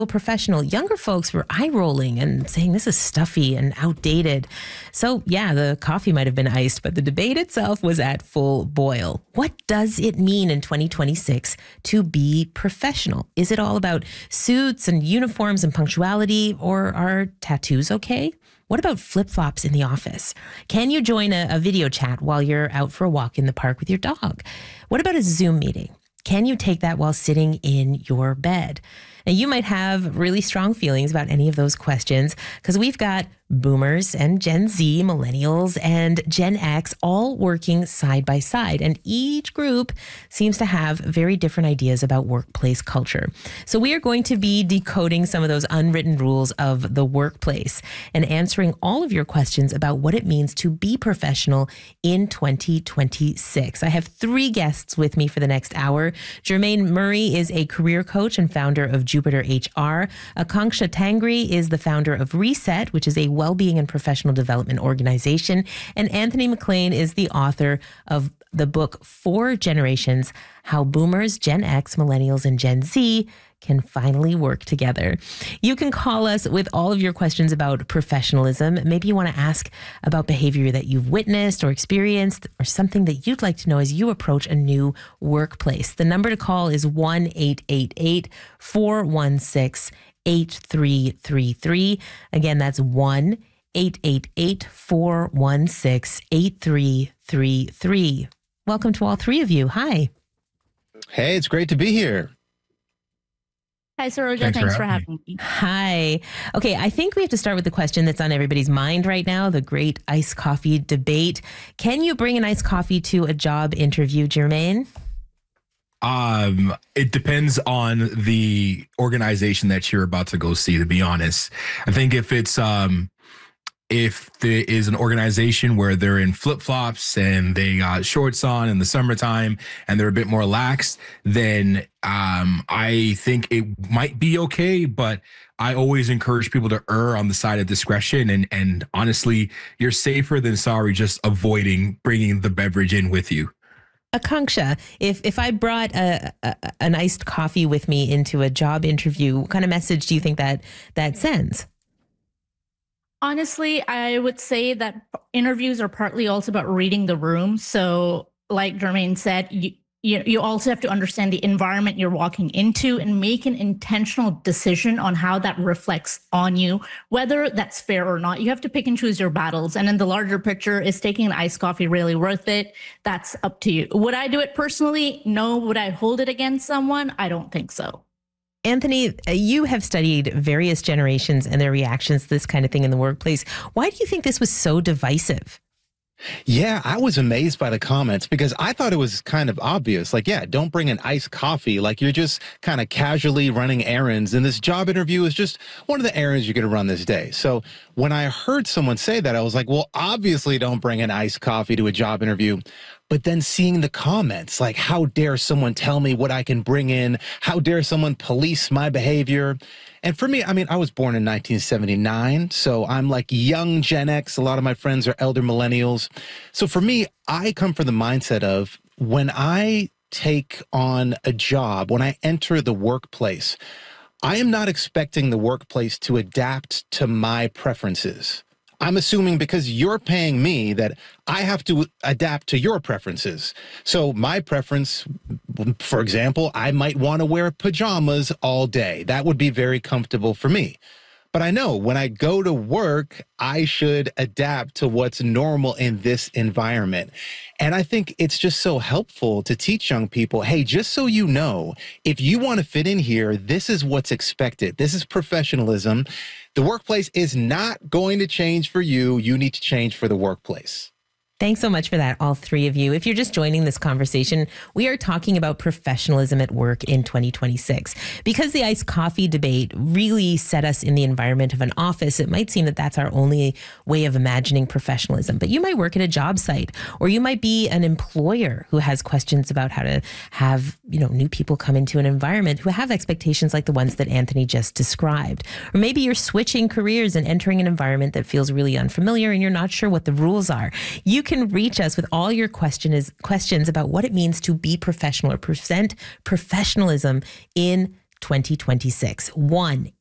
professional. Younger folks were eye rolling and saying this is stuffy and outdated. So yeah, the coffee might have been iced, but the debate itself was at full boil. What does it mean in 2026 to be professional? Is it all about suits and uniforms and punctuality, or are tattoos okay? What about flip-flops in the office? Can you join a video chat while you're out for a walk in the park with your dog? What about a Zoom meeting? Can you take that while sitting in your bed? Now, you might have really strong feelings about any of those questions because we've got boomers and Gen Z, millennials and Gen X all working side by side. And each group seems to have very different ideas about workplace culture. So we are going to be decoding some of those unwritten rules of the workplace and answering all of your questions about what it means to be professional in 2026. I have 3 guests with me for the next hour. Jermaine Murray is a career coach and founder of Jupiter HR. Akanksha Tangri is the founder of Reset, which is a well-being and professional development organization. And Anthony McLean is the author of the book 4 Generations: How Boomers, Gen X, Millennials, and Gen Z can finally work together. You can call us with all of your questions about professionalism. Maybe you want to ask about behavior that you've witnessed or experienced, or something that you'd like to know as you approach a new workplace. The number to call is 1-888-416-8333. Again, that's 1-888-416-8333. Welcome to all 3 of you. Hi. Hey, it's great to be here. Hi, Saroja. Thanks for having me. Hi. Okay, I think we have to start with the question that's on everybody's mind right now, the great iced coffee debate. Can you bring an iced coffee to a job interview, Jermaine? It depends on the organization that you're about to go see, to be honest. I think if there is an organization where they're in flip-flops and they got shorts on in the summertime and they're a bit more lax, then I think it might be okay. But I always encourage people to err on the side of discretion. And honestly, you're safer than sorry just avoiding bringing the beverage in with you. Akanksha, if I brought an iced coffee with me into a job interview, what kind of message do you think that sends? Honestly, I would say that interviews are partly also about reading the room. So like Jermaine said, you also have to understand the environment you're walking into and make an intentional decision on how that reflects on you, whether that's fair or not. You have to pick and choose your battles. And in the larger picture, is taking an iced coffee really worth it? That's up to you. Would I do it personally? No. Would I hold it against someone? I don't think so. Anthony, you have studied various generations and their reactions to this kind of thing in the workplace. Why do you think this was so divisive? Yeah, I was amazed by the comments because I thought it was kind of obvious. Like, yeah, don't bring an iced coffee. Like, you're just kind of casually running errands. And this job interview is just one of the errands you're going to run this day. So when I heard someone say that, I was like, well, obviously don't bring an iced coffee to a job interview. But then seeing the comments, like, how dare someone tell me what I can bring in? How dare someone police my behavior? And for me, I mean, I was born in 1979, so I'm like young Gen X. A lot of my friends are elder millennials. So for me, I come from the mindset of when I take on a job, when I enter the workplace, I am not expecting the workplace to adapt to my preferences. I'm assuming because you're paying me that I have to adapt to your preferences. So my preference, for example, I might want to wear pajamas all day. That would be very comfortable for me. But I know when I go to work, I should adapt to what's normal in this environment. And I think it's just so helpful to teach young people, hey, just so you know, if you want to fit in here, this is what's expected. This is professionalism. The workplace is not going to change for you. You need to change for the workplace. Thanks so much for that, all 3 of you. If you're just joining this conversation, we are talking about professionalism at work in 2026. Because the iced coffee debate really set us in the environment of an office, it might seem that that's our only way of imagining professionalism. But you might work at a job site, or you might be an employer who has questions about how to have, new people come into an environment who have expectations like the ones that Anthony just described. Or maybe you're switching careers and entering an environment that feels really unfamiliar and you're not sure what the rules are. You can reach us with all your questions about what it means to be professional or present professionalism in 2026. 1